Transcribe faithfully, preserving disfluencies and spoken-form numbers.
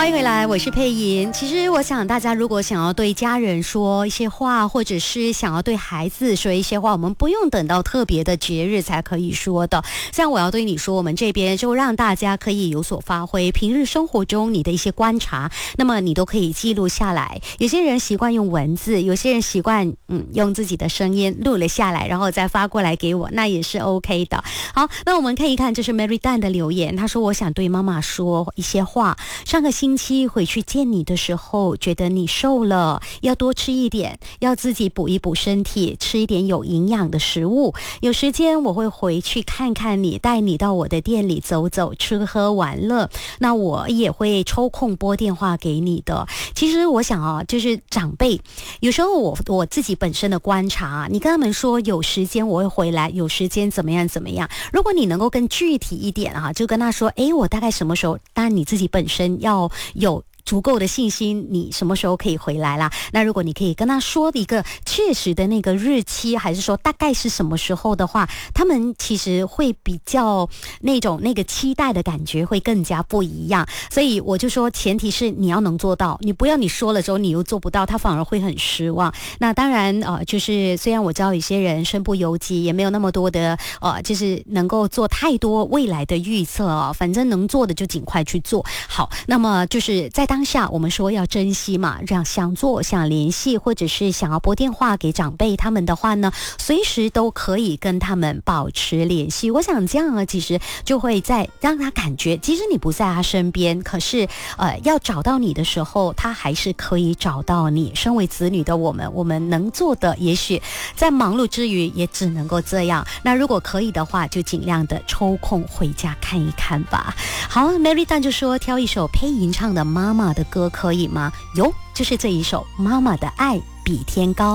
欢迎回来，我是佩莹。其实我想大家如果想要对家人说一些话，或者是想要对孩子说一些话，我们不用等到特别的节日才可以说的。像我要对你说，我们这边就让大家可以有所发挥，平日生活中你的一些观察，那么你都可以记录下来。有些人习惯用文字，有些人习惯嗯用自己的声音录了下来，然后再发过来给我，那也是 OK 的。好，那我们看一看，这是 Mary Dan 的留言，他说我想对妈妈说一些话。上个星期回去见你的时候，觉得你瘦了，要多吃一点，要自己补一补身体，吃一点有营养的食物。有时间我会回去看看你，带你到我的店里走走，吃喝玩乐。那我也会抽空拨电话给你的。其实我想啊，就是长辈，有时候我我自己本身的观察，你跟他们说有时间我会回来，有时间怎么样怎么样。如果你能够更具体一点啊，就跟他说，诶，我大概什么时候，当然你自己本身要有足够的信心，你什么时候可以回来啦？那如果你可以跟他说一个确实的那个日期，还是说大概是什么时候的话，他们其实会比较那种那个期待的感觉会更加不一样。所以我就说，前提是你要能做到，你不要你说了之后你又做不到，他反而会很失望。那当然呃，就是虽然我知道有些人身不由己，也没有那么多的呃，就是能够做太多未来的预测哦，反正能做的就尽快去做。好，那么就是在当下我们说要珍惜嘛，让想做想联系或者是想要拨电话给长辈他们的话呢，随时都可以跟他们保持联系。我想这样呢，其实就会在让他感觉即使你不在他身边，可是呃要找到你的时候他还是可以找到你。身为子女的我们，我们能做的也许在忙碌之余也只能够这样。那如果可以的话，就尽量的抽空回家看一看吧。好， Mary Dan 就说挑一首配吟唱的妈妈的歌可以吗？有，就是这一首《妈妈的爱比天高》。